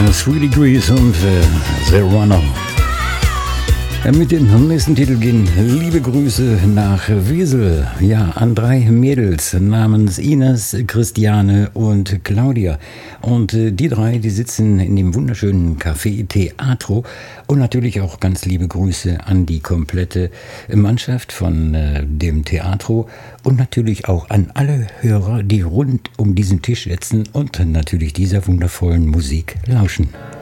Three Degrees und The Runner. Mit dem nächsten Titel gehen liebe Grüße nach Wesel. Ja, an 3 Mädels namens Ines, Christiane und Claudia. Und die 3, die sitzen in dem wunderschönen Café Teatro. Und natürlich auch ganz liebe Grüße an die komplette Mannschaft von dem Teatro. Und natürlich auch an alle Hörer, die rund um diesen Tisch sitzen und natürlich dieser wundervollen Musik lauschen.